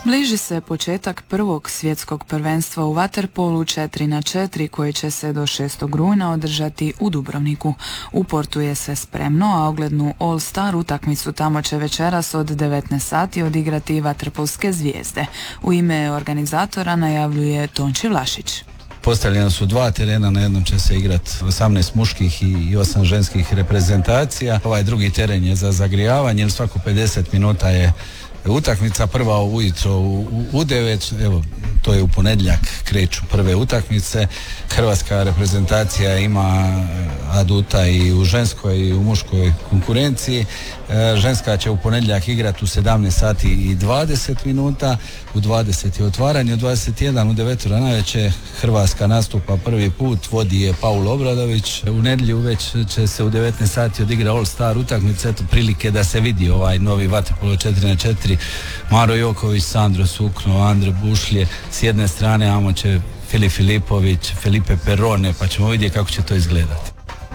Bliži se početak prvog svjetskog prvenstva u vaterpolu 4x4 koje će se do 6. rujna održati u Dubrovniku. U Portu je sve spremno, a oglednu All Star utakmicu tamo će večeras od 19 sati odigrati vaterpolske zvijezde. U ime organizatora najavljuje Tonči Vlašić. Postavljena su dva terena, na jednom će se igrati 18 muških i 8 ženskih reprezentacija. Ovaj drugi teren je za zagrijavanje, jer svako 50 minuta je utakmica, prva ujutro u 9, evo, to je u ponedjeljak kreću prve utakmice. Hrvatska reprezentacija ima aduta i u ženskoj i u muškoj konkurenciji. Ženska će u ponedjeljak igrati u 17 sati i 20 minuta, u 20 je otvaranje, u 21 u 9 navečer Hrvatska nastupa prvi put, vodi je Paulo Obradović. U nedjelju već će se u 19 sati odigra All Star utakmica, eto prilike da se vidi ovaj novi vaterpolo 4x4. Maro Joković, Sandro Sukno, Andre Bušlje s jedne strane, amo će Filip Filipović, Felipe Perone, pa ćemo vidjeti kako će to izgledati.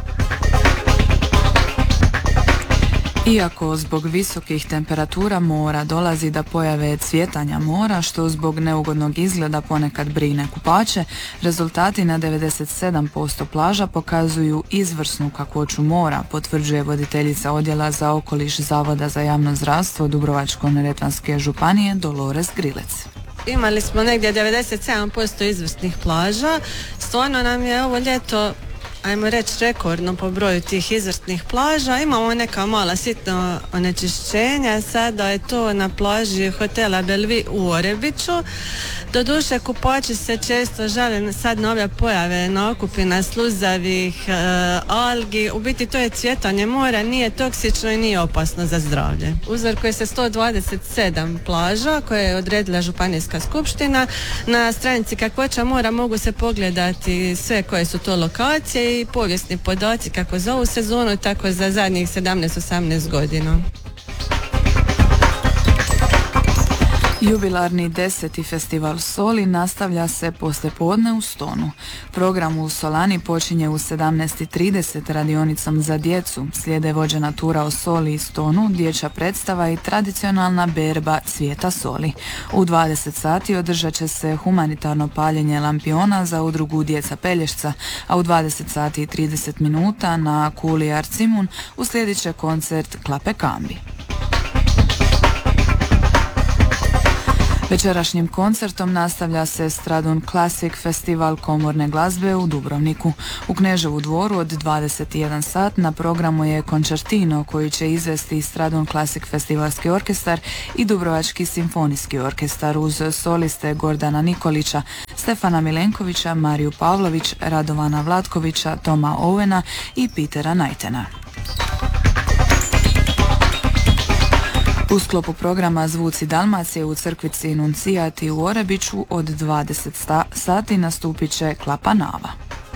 Iako zbog visokih temperatura mora dolazi do pojave cvjetanja mora, što zbog neugodnog izgleda ponekad brine kupače, rezultati na 97% plaža pokazuju izvrsnu kakvoću mora, potvrđuje voditeljica odjela za okoliš Zavoda za javno zdravstvo Dubrovačko-neretvanske županije Dolores Grilec. Imali smo negdje 97% izvrsnih plaža, stvarno nam je ovo ljeto, ajmo reći, rekordno po broju tih izvrsnih plaža. Imamo neka mala sitna onečišćenja, sada je to na plaži hotela Belvi u Orebiću. Doduše, kupači se često žale sad na ove pojave nakupina sluzavih algi. U biti to je cvjetanje mora, nije toksično i nije opasno za zdravlje. Uzorkuje se 127 plaža koje je odredila Županijska skupština. Na stranici kakvoća mora mogu se pogledati sve koje su to lokacije i povijesni podaci kako za ovu sezonu, tako za zadnjih 17-18 godina. Jubilarni 10. festival Soli nastavlja se poslijepodne u Stonu. Program u Solani počinje u 17:30 radionicom za djecu. Slijede vođena tura o Soli i Stonu, dječja predstava i tradicionalna berba cvijeta soli. U 20 sati održat će se humanitarno paljenje lampiona za udrugu Djeca Pelješca, a u 20 sati i 30 minuta na kuli Arcimun uslijedit će koncert Klape Kambi. Večerašnjim koncertom nastavlja se Stradun Classic festival komorne glazbe u Dubrovniku. U Kneževu dvoru od 21 sat na programu je koncertino koji će izvesti Stradun Classic festivalski orkestar i Dubrovački simfonijski orkestar uz soliste Gordana Nikolića, Stefana Milenkovića, Mariju Pavlović, Radovana Vlatkovića, Toma Owena i Petera Najtena. U sklopu programa Zvuci Dalmacije u crkvici Nuncijati u Orebiću od 20 sati nastupit će Klapa Nava.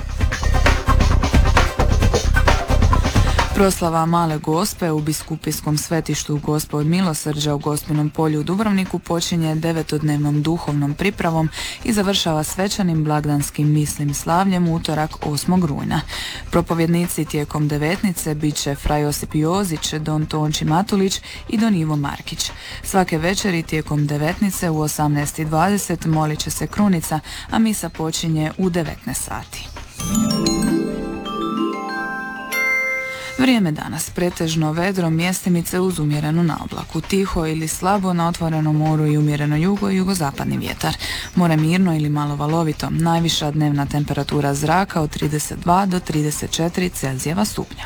Proslava Male Gospe u biskupijskom svetištu Gospe od Milosrđa u Gospinom polju u Dubrovniku počinje 9-dnevnom duhovnom pripravom i završava svečanim blagdanskim mislim slavljem u utorak 8. rujna. Propovjednici tijekom devetnice bit će fra Josip Jozić, don Tonči Matulić i don Ivo Markić. Svake večeri tijekom devetnice u 18:20 molit će se krunica, a misa počinje u 19 sati. Vrijeme danas pretežno vedro, mjestimice uz umjerenu naoblaku, tiho ili slabo na otvorenom moru i umjereno jugo i jugozapadni vjetar. More mirno ili malo valovito, najviša dnevna temperatura zraka od 32 do 34 Celzijeva stupnja.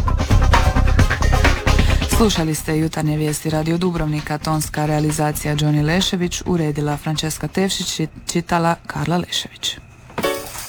Slušali ste jutarnje vijesti Radio Dubrovnika, tonska realizacija Đoni Lešević, uredila Frančeska Tevšić, čitala Karla Lešević.